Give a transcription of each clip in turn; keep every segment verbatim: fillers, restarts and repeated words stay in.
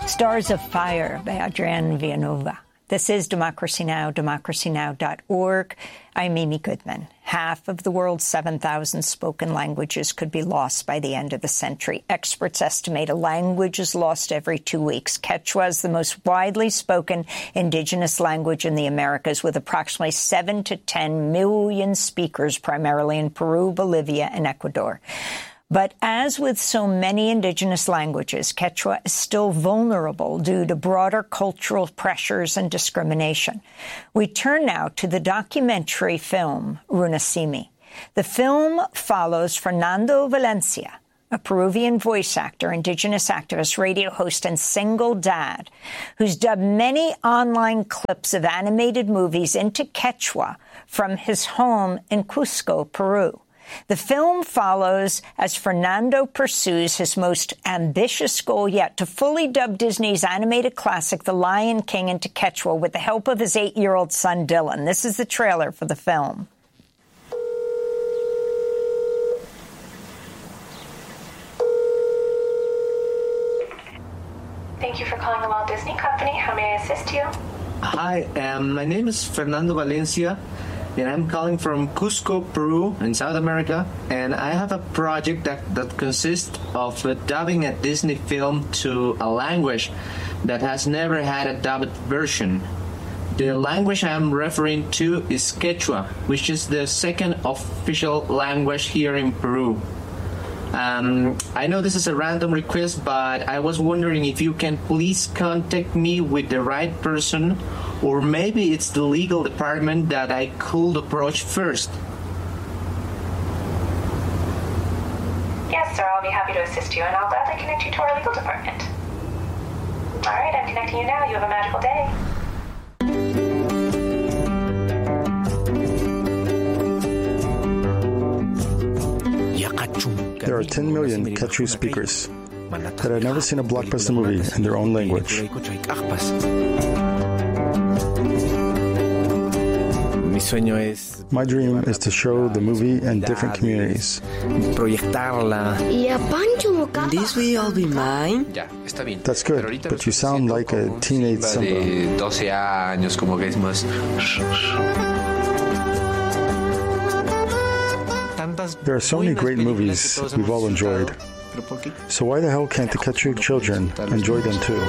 Stars of Fire by Adrienne Villanova. This is Democracy Now!, democracy now dot org. I'm Amy Goodman. Half of the world's seven thousand spoken languages could be lost by the end of the century. Experts estimate a language is lost every two weeks. Quechua is the most widely spoken indigenous language in the Americas, with approximately seven to ten million speakers, primarily in Peru, Bolivia, and Ecuador. But as with so many indigenous languages, Quechua is still vulnerable due to broader cultural pressures and discrimination. We turn now to the documentary film Runasimi. The film follows Fernando Valencia, a Peruvian voice actor, indigenous activist, radio host, and single dad, who's dubbed many online clips of animated movies into Quechua from his home in Cusco, Peru. The film follows as Fernando pursues his most ambitious goal yet, to fully dub Disney's animated classic The Lion King into Quechua with the help of his eight-year-old son, Dylan. This is the trailer for the film. Thank you for calling the Walt Disney Company. How may I assist you? Hi, um, my name is Fernando Valencia, and I'm calling from Cusco, Peru, in South America. And I have a project that, that consists of uh, dubbing a Disney film to a language that has never had a dubbed version. The language I'm referring to is Quechua, which is the second official language here in Peru. Um, I know this is a random request, but I was wondering if you can please contact me with the right person, or maybe it's the legal department that I could approach first. Yes, sir, I'll be happy to assist you, and I'll gladly connect you to our legal department. All right, I'm connecting you now. You have a magical day. There are ten million Quechua speakers that have never seen a blockbuster movie in their own language. My dream is to show the movie in different communities. This will all be mine? That's good, but you sound like a teenage Simba. There are so many great movies we've all enjoyed. So why the hell can't the Quechua children enjoy them too?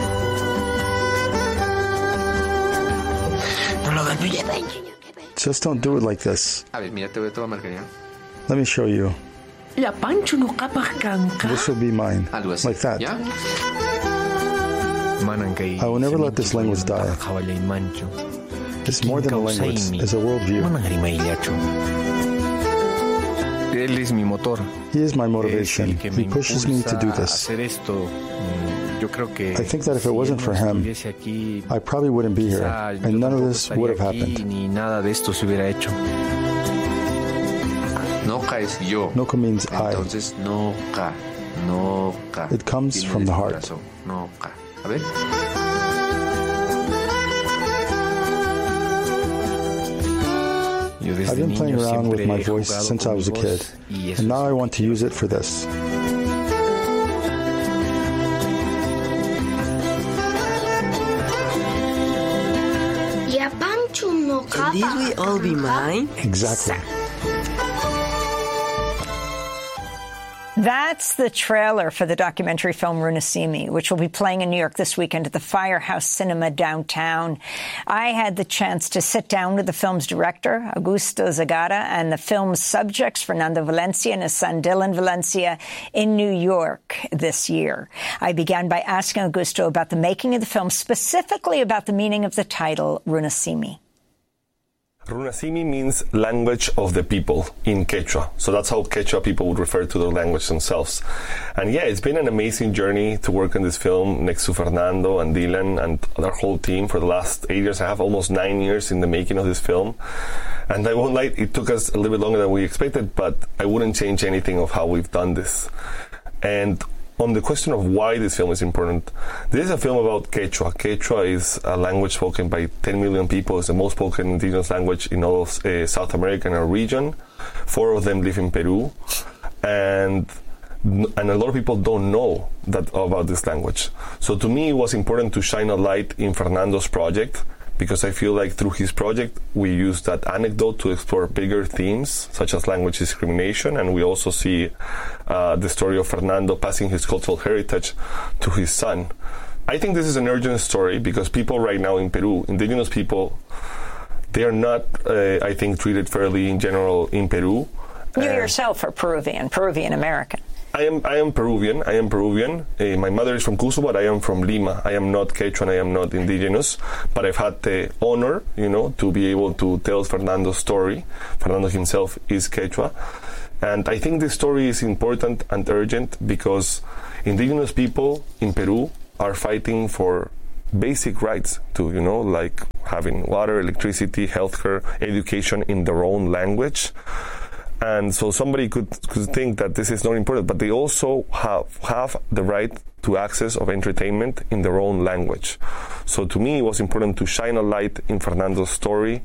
Just don't do it like this. Let me show you. This will be mine. Like that. I will never let this language die. It's more than a language. It's a worldview. He is my motivation. He pushes me to do this. I think that if it wasn't for him, I probably wouldn't be here, and none of this would have happened. Noca means I. It comes from the heart. I've been playing around with my voice since I was a kid, and now I want to use it for this. And this will all be mine? Exactly. That's the trailer for the documentary film Runasimi, which will be playing in New York this weekend at the Firehouse Cinema downtown. I had the chance to sit down with the film's director, Augusto Zagara, and the film's subjects, Fernando Valencia and his son Dylan Valencia, in New York this year. I began by asking Augusto about the making of the film, specifically about the meaning of the title, Runasimi. Runasimi means language of the people in Quechua. So that's how Quechua people would refer to their language themselves. And yeah, it's been an amazing journey to work on this film next to Fernando and Dylan and our whole team for the last eight years. I have almost nine years in the making of this film. And I won't lie, it took us a little bit longer than we expected, but I wouldn't change anything of how we've done this. And on the question of why this film is important, this is a film about Quechua. Quechua is a language spoken by ten million people. It's the most spoken indigenous language in all of uh, South America and our region. Four of them live in Peru. And and a lot of people don't know that about this language. So to me, it was important to shine a light in Fernando's project, because I feel like through his project, we use that anecdote to explore bigger themes, such as language discrimination, and we also see uh, the story of Fernando passing his cultural heritage to his son. I think this is an urgent story, because people right now in Peru, indigenous people, they are not, uh, I think, treated fairly in general in Peru. You uh, yourself are Peruvian, Peruvian American. I am I am Peruvian. I am Peruvian. Uh, my mother is from Cusco, but I am from Lima. I am not Quechua and I am not indigenous. But I've had the honor, you know, to be able to tell Fernando's story. Fernando himself is Quechua. And I think this story is important and urgent because indigenous people in Peru are fighting for basic rights too, you know, like having water, electricity, healthcare, education in their own language. And so somebody could, could think that this is not important, but they also have, have the right to access of entertainment in their own language. So to me, it was important to shine a light in Fernando's story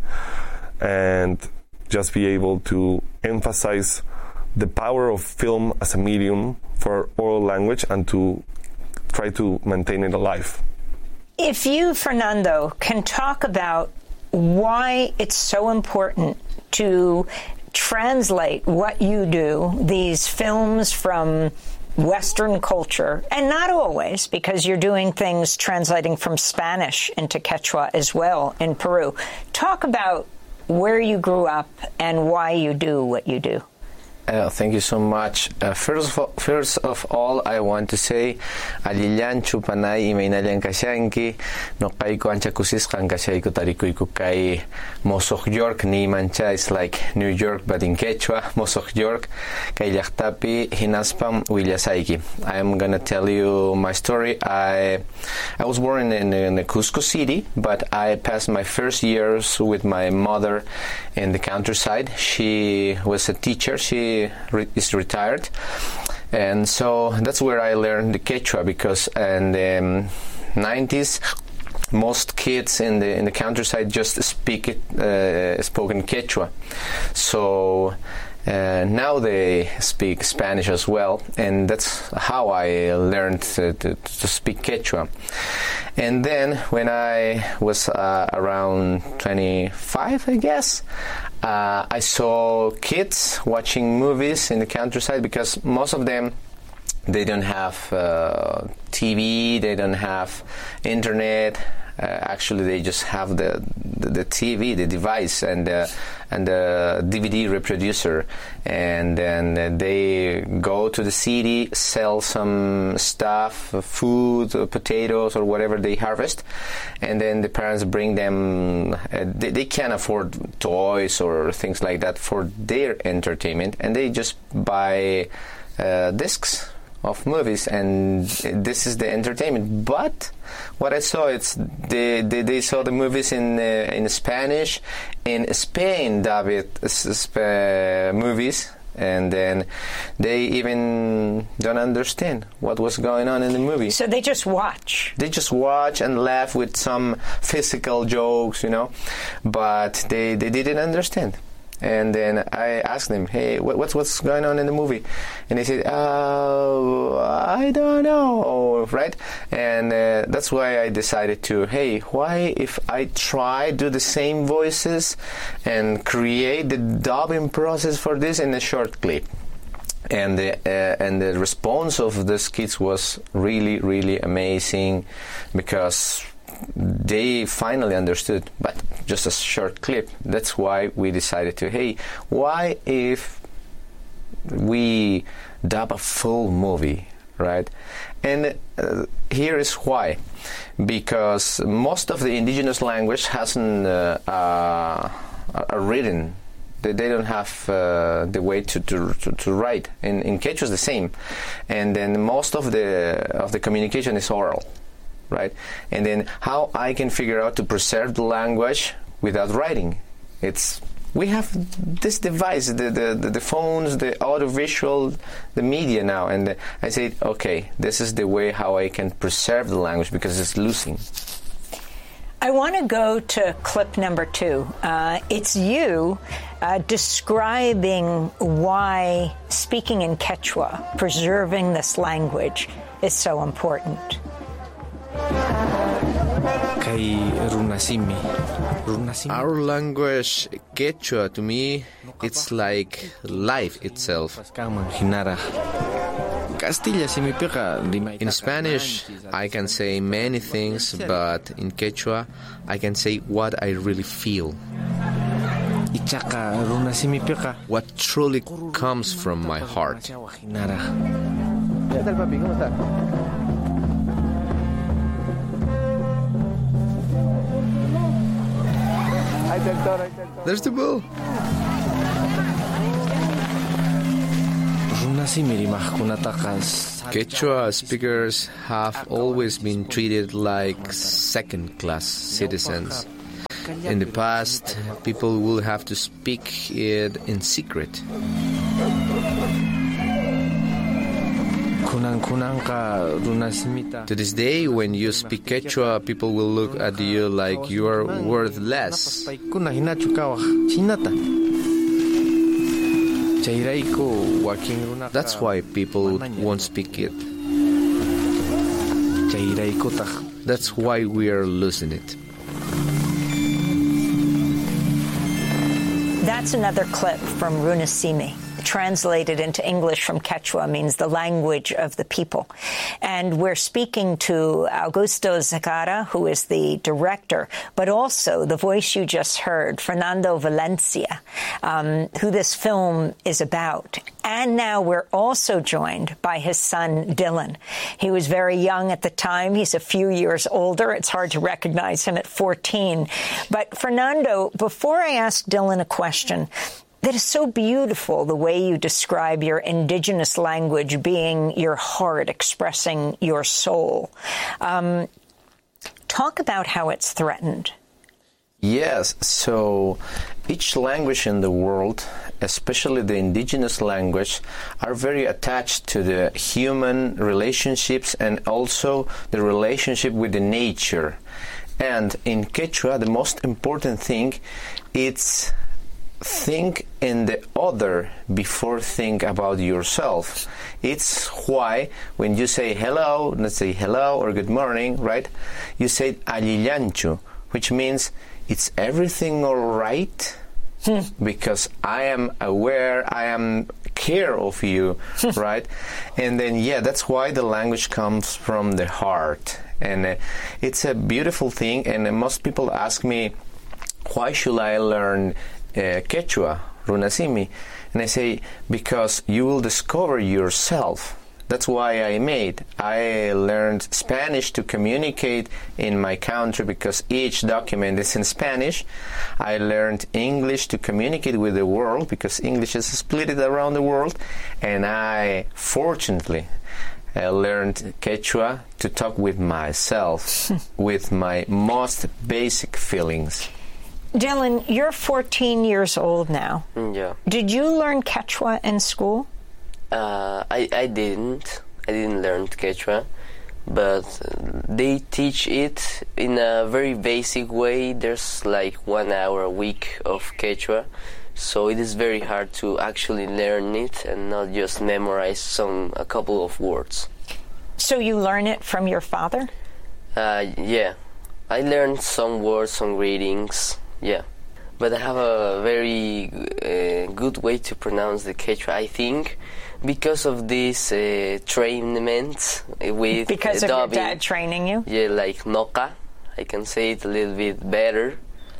and just be able to emphasize the power of film as a medium for oral language and to try to maintain it alive. If you, Fernando, can talk about why it's so important to translate what you do, these films from Western culture, and not always, because you're doing things translating from Spanish into Quechua as well in Peru. Talk about where you grew up and why you do what you do. Uh, thank you so much. Uh, first, of all, first of all, I want to say, Alillanchu panay imaynalyan kasyanki, no kayko ancha kusiskan kasyayko tarikuiku kay Mosok York ni mancha is like New York but in Quechua, Mosok York, kay llaqtapi hinaspam Willasaiki. I'm gonna tell you my story. I I was born in, in the Cusco city, but I passed my first years with my mother in the countryside. She was a teacher. She Re- is retired, and so that's where I learned the Quechua, because in the um, nineties most kids in the in the countryside just speak it uh, spoken Quechua. So uh, now they speak Spanish as well, and that's how I learned to, to, to speak Quechua. And then when I was uh, around twenty-five, I guess, uh, I saw kids watching movies in the countryside, because most of them, they don't have uh, T V, they don't have internet. Uh, actually, they just have the, the the T V, the device, and uh, and the D V D reproducer, and then uh, they go to the city, sell some stuff, food, potatoes, or whatever they harvest, and then the parents bring them. Uh, they, they can't afford toys or things like that for their entertainment, and they just buy uh, discs of movies, and this is the entertainment. But what I saw, it's they they, they saw the movies in uh, in Spanish, in Spain, David uh, movies, and then they even don't understand what was going on in the movie. So they just watch. They just watch and laugh with some physical jokes, you know, but they they didn't understand. And then I asked them, hey, what's what's going on in the movie? And they said, oh, I don't know, right? And uh, that's why I decided to, hey, why if I try do the same voices and create the dubbing process for this in a short clip? And the uh, and the response of these kids was really, really amazing, because they finally understood, but just a short clip. That's why we decided to, hey, why if we dub a full movie, right? And uh, here is why. Because most of the indigenous language hasn't uh, uh, a written. They, they don't have uh, the way to, to, to, to write. In, in Quechua is the same. And then most of the of the communication is oral. Right, and then how I can figure out to preserve the language without writing? It's we have this device, the the, the phones, the audiovisual, the media now, and the, I said, okay, this is the way how I can preserve the language, because it's losing. I want to go to clip number two. Uh, it's you uh, describing why speaking in Quechua, preserving this language, is so important. Our language, Quechua, to me, it's like life itself. In Spanish, I can say many things, but in Quechua, I can say what I really feel. What truly comes from my heart. There's the bull. Quechua speakers have always been treated like second-class citizens. In the past, people would have to speak it in secret. To this day, when you speak Quechua, people will look at you like you are worthless. That's why people won't speak it. That's why we are losing it. That's another clip from Runasimi. Translated into English from Quechua means the language of the people. And we're speaking to Augusto Zegarra, who is the director, but also the voice you just heard, Fernando Valencia, um, who this film is about. And now we're also joined by his son, Dylan. He was very young at the time. He's a few years older. It's hard to recognize him at fourteen. But Fernando, before I ask Dylan a question, that is so beautiful, the way you describe your indigenous language being your heart, expressing your soul. Um, talk about how it's threatened. Yes, so each language in the world, especially the indigenous language, are very attached to the human relationships and also the relationship with the nature. And in Quechua, the most important thing is think in the other before think about yourself. It's why when you say hello, let's say hello or good morning, right? You say alillanchu, which means it's everything all right? Because I am aware, I am care of you, right? And then, yeah, that's why the language comes from the heart. And uh, it's a beautiful thing. And uh, most people ask me, why should I learn Uh, Quechua, Runasimi? And I say, because you will discover yourself. That's why I made. I learned Spanish to communicate in my country because each document is in Spanish. I learned English to communicate with the world because English is split around the world. And I, fortunately, I learned Quechua to talk with myself, with my most basic feelings. Dylan, you're fourteen years old now. Yeah. Did you learn Quechua in school? Uh, I, I didn't. I didn't learn Quechua, but they teach it in a very basic way. There's like one hour a week of Quechua, so it is very hard to actually learn it and not just memorize some a couple of words. So you learn it from your father? Uh, yeah. I learned some words, some readings. Yeah, but I have a very uh, good way to pronounce the Quechua, I think, because of this uh, trainment with Because uh, of dubbing. your dad training you? Yeah, like Noca, I can say it a little bit better.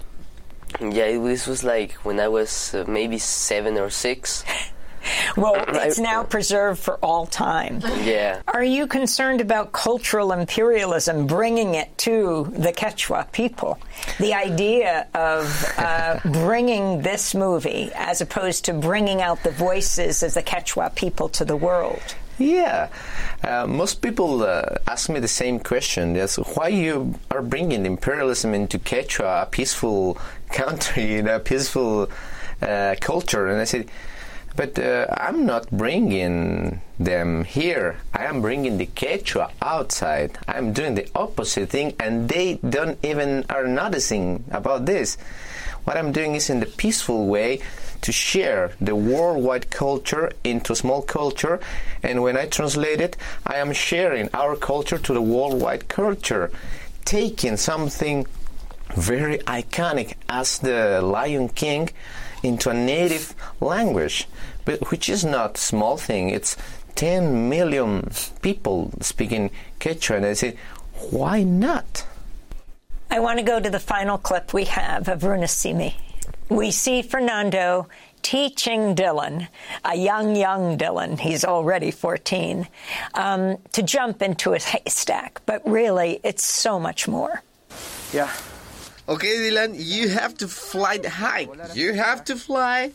Yeah, it, this was like when I was uh, maybe seven or six. Well, it's now preserved for all time. Yeah. Are you concerned about cultural imperialism, bringing it to the Quechua people? The idea of uh, bringing this movie as opposed to bringing out the voices of the Quechua people to the world? Yeah. Uh, most people uh, ask me the same question. That's why you are bringing imperialism into Quechua, a peaceful country, a peaceful uh, culture. And I said, But uh, I'm not bringing them here. I am bringing the Quechua outside. I'm doing the opposite thing, and they don't even are noticing about this. What I'm doing is in the peaceful way to share the worldwide culture into small culture, and when I translate it, I am sharing our culture to the worldwide culture, taking something very iconic as the Lion King into a native language, but which is not a small thing. It's ten million people speaking Quechua, and I say, why not? I want to go to the final clip we have of Runasimi. We see Fernando teaching Dylan, a young, young Dylan, he's already fourteen, um, to jump into a haystack. But really, it's so much more. Yeah. Okay, Dylan, you have to fly the high. You have to fly.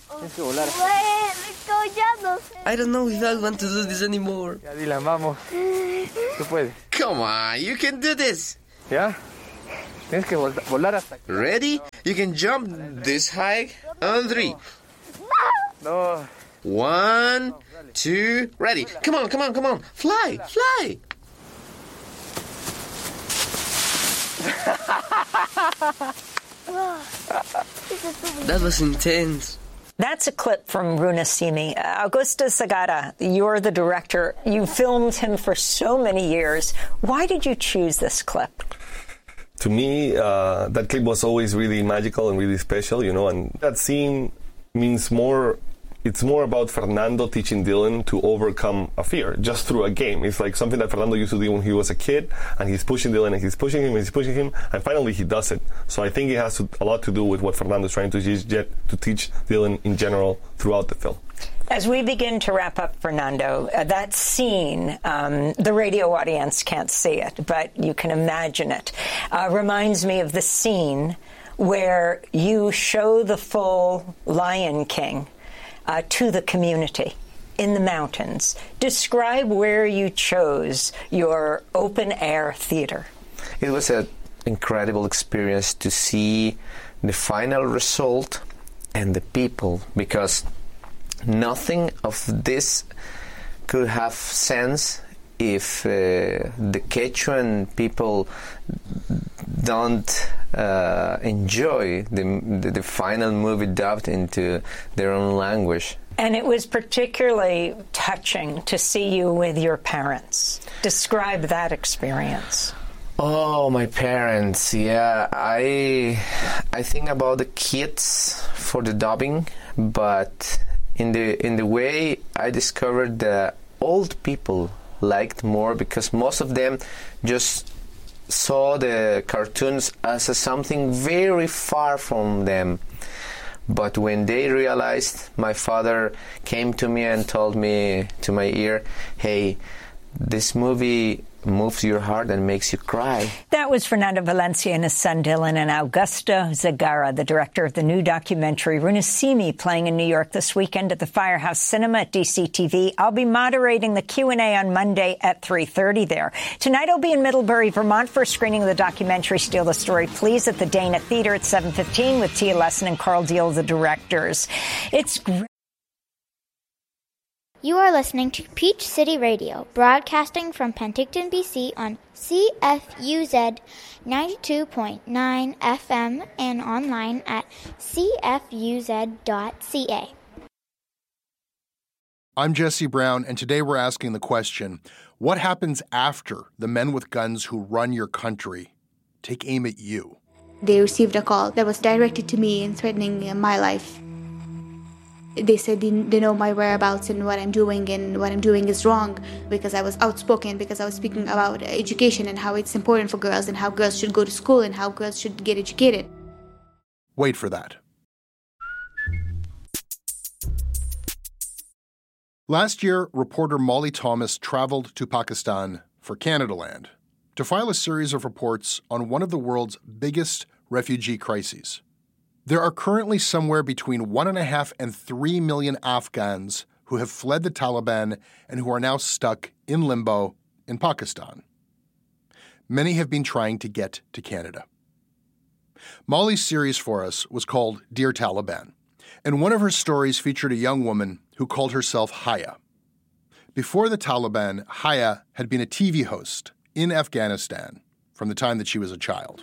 I don't know if I want to do this anymore. Ya, Dylan, vamos. Tú puedes. Come on, you can do this. ¿Ya? Tienes que volar hasta... Ready? You can jump this high on three. No. One, two, ready. Come on, come on, come on. Fly, fly. That was intense. That's a clip from Runasimi. Uh, Augusto Zagara, you're the director. You filmed him for so many years. Why did you choose this clip? To me, uh, that clip was always really magical and really special, you know, and that scene means more, it's more about Fernando teaching Dylan to overcome a fear just through a game. It's like something that Fernando used to do when he was a kid, and he's pushing Dylan, and he's pushing him, and he's pushing him, and finally he does it. So I think it has to, a lot to do with what Fernando's trying to teach, to teach Dylan in general throughout the film. As we begin to wrap up, Fernando, uh, that scene, um, the radio audience can't see it, but you can imagine it, uh, reminds me of the scene where you show the full Lion King uh, to the community in the mountains. Describe where you chose your open-air theater. It was an incredible experience to see the final result and the people, because nothing of this could have sense if uh, the Quechuan people don't uh, enjoy the, the the final movie dubbed into their own language. And it was particularly touching to see you with your parents. Describe that experience. Oh, my parents, yeah. I I think about the kids for the dubbing, but in the in the way I discovered the old people liked more, because most of them just saw the cartoons as a something very far from them. But when they realized, my father came to me and told me to my ear, hey, this movie moves your heart and makes you cry. That was Fernando Valencia and his son Dylan, and Augusto Zagara, the director of the new documentary Runasimi, playing in New York this weekend at the Firehouse Cinema at D C T V. I'll be moderating the Q and A on Monday at three thirty there. Tonight I'll be in Middlebury, Vermont for a screening of the documentary Steal the Story, Please at the Dana Theater at seven fifteen with Tia Lesson and Carl Deal, the directors. It's great. You are listening to Peach City Radio, broadcasting from Penticton, B C on C F U Z ninety-two point nine F M and online at c f u z dot c a. I'm Jesse Brown, and today we're asking the question, what happens after the men with guns who run your country take aim at you? They received a call that was directed to me and threatening my life. They said they, they know my whereabouts and what I'm doing, and what I'm doing is wrong because I was outspoken, because I was speaking about education and how it's important for girls and how girls should go to school and how girls should get educated. Wait for that. Last year, reporter Molly Thomas traveled to Pakistan for Canadaland to file a series of reports on one of the world's biggest refugee crises. There are currently somewhere between one and a half and three million Afghans who have fled the Taliban and who are now stuck in limbo in Pakistan. Many have been trying to get to Canada. Molly's series for us was called Dear Taliban, and one of her stories featured a young woman who called herself Haya. Before the Taliban, Haya had been a T V host in Afghanistan from the time that she was a child.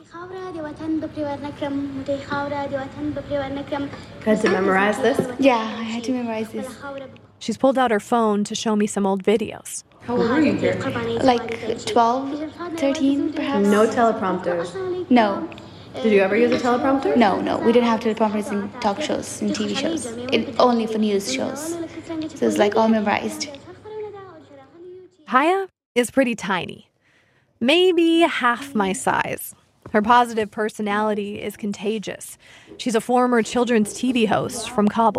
Had to memorize this? Yeah, I had to memorize this. She's pulled out her phone to show me some old videos. How old were you here? Like twelve, thirteen, perhaps. No teleprompters? No. Did you ever use a teleprompter? No, no. We didn't have teleprompters in talk shows, in T V shows. It, only for news shows. So it's like all memorized. Haya is pretty tiny. Maybe half my size. Her positive personality is contagious. She's a former children's T V host from Kabul.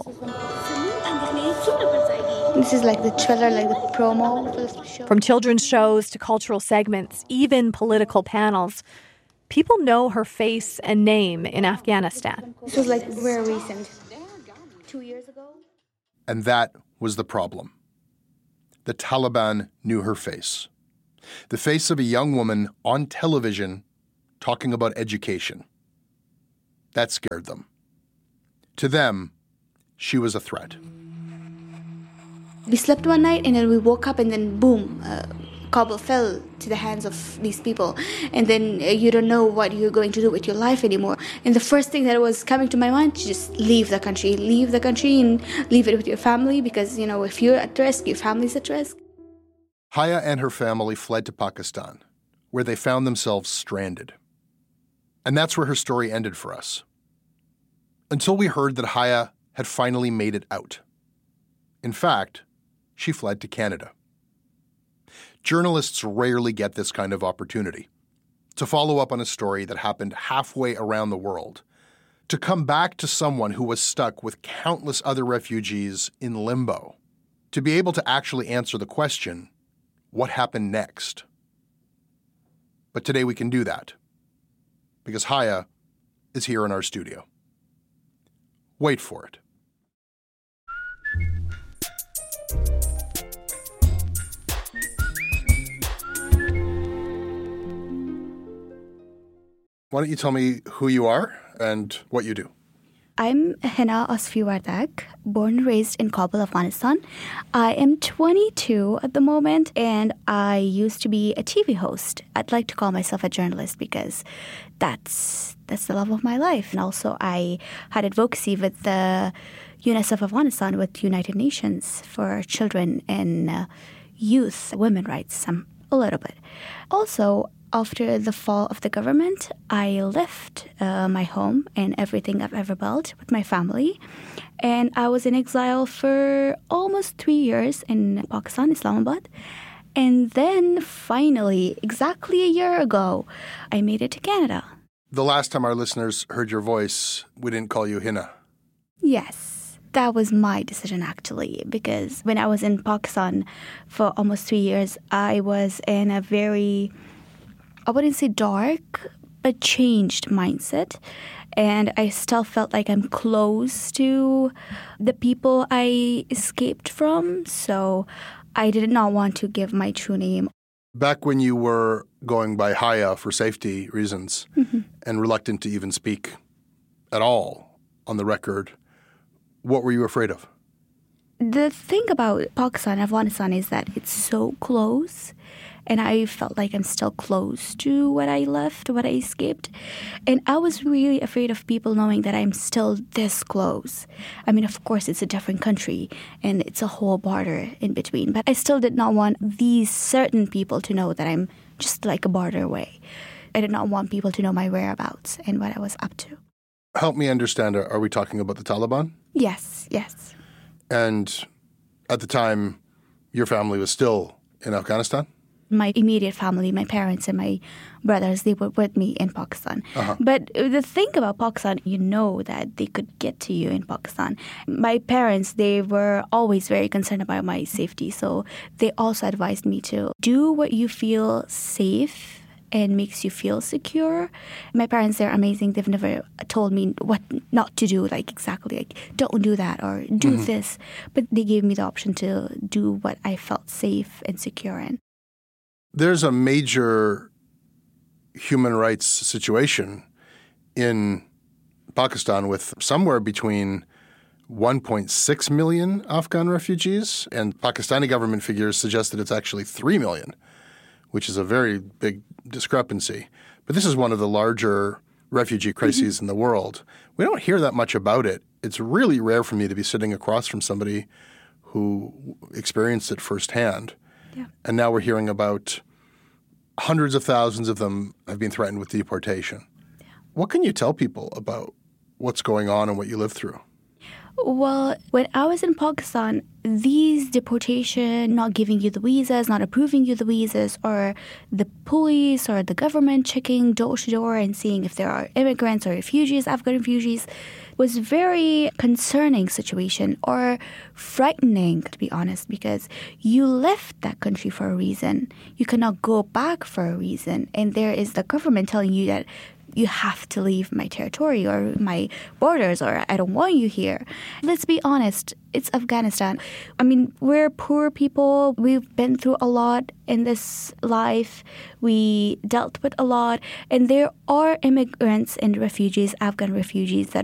This is like the trailer, like the promo for the show. From children's shows to cultural segments, even political panels, people know her face and name in Afghanistan. This was like very recent. Two years ago. And that was the problem. The Taliban knew her face. The face of a young woman on television talking about education. That scared them. To them, she was a threat. We slept one night and then we woke up and then boom, uh, Kabul fell to the hands of these people. And then uh, you don't know what you're going to do with your life anymore. And the first thing that was coming to my mind, just leave the country. Leave the country and leave it with your family because, you know, if you're at risk, your family's at risk. Haya and her family fled to Pakistan, where they found themselves stranded. And that's where her story ended for us. Until we heard that Haya had finally made it out. In fact, she fled to Canada. Journalists rarely get this kind of opportunity to follow up on a story that happened halfway around the world, to come back to someone who was stuck with countless other refugees in limbo, to be able to actually answer the question, what happened next? But today we can do that, because Haya is here in our studio. Wait for it. Why don't you tell me who you are and what you do? I'm Hina Osfi-Wardak, born and raised in Kabul, Afghanistan. I am twenty-two at the moment, and I used to be a T V host. I'd like to call myself a journalist because that's that's the love of my life. And also, I had advocacy with the UNICEF Afghanistan, with United Nations for children and uh, youth, women rights, um, a little bit. Also, after the fall of the government, I left uh, my home and everything I've ever built with my family. And I was in exile for almost three years in Pakistan, Islamabad. And then finally, exactly a year ago, I made it to Canada. The last time our listeners heard your voice, we didn't call you Hina. Yes, that was my decision actually, because when I was in Pakistan for almost three years, I was in a very, I wouldn't say dark, but changed mindset. And I still felt like I'm close to the people I escaped from. So I did not want to give my true name. Back when you were going by Haya for safety reasons mm-hmm. and reluctant to even speak at all on the record, what were you afraid of? The thing about Pakistan, Afghanistan is that it's so close. And I felt like I'm still close to what I left, what I escaped. And I was really afraid of people knowing that I'm still this close. I mean, of course, it's a different country and it's a whole border in between. But I still did not want these certain people to know that I'm just like a border away. I did not want people to know my whereabouts and what I was up to. Help me understand, are we talking about the Taliban? Yes, yes. And at the time, your family was still in Afghanistan? My immediate family, my parents and my brothers, they were with me in Pakistan. Uh-huh. But the thing about Pakistan, you know that they could get to you in Pakistan. My parents, they were always very concerned about my safety. So they also advised me to do what you feel safe and makes you feel secure. My parents, they're amazing. They've never told me what not to do, like exactly, like don't do that or do mm-hmm. this. But they gave me the option to do what I felt safe and secure in. There's a major human rights situation in Pakistan with somewhere between one point six million Afghan refugees, and Pakistani government figures suggest that it's actually three million, which is a very big discrepancy. But this is one of the larger refugee crises mm-hmm. in the world. We don't hear that much about it. It's really rare for me to be sitting across from somebody who experienced it firsthand. Yeah. And now we're hearing about hundreds of thousands of them have been threatened with deportation. Yeah. What can you tell people about what's going on and what you lived through? Well, when I was in Pakistan, these deportation, not giving you the visas, not approving you the visas, or the police or the government checking door to door and seeing if there are immigrants or refugees, Afghan refugees, was very concerning situation or frightening, to be honest, because you left that country for a reason. You cannot go back for a reason. And there is the government telling you that you have to leave my territory or my borders, or I don't want you here. Let's be honest, it's Afghanistan. I mean, we're poor people. We've been through a lot in this life. We dealt with a lot. And there are immigrants and refugees, Afghan refugees, that